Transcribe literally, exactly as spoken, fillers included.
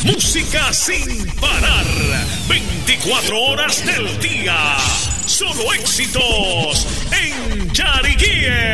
Música sin parar. veinticuatro horas del día. Solo éxitos en Yariquíes.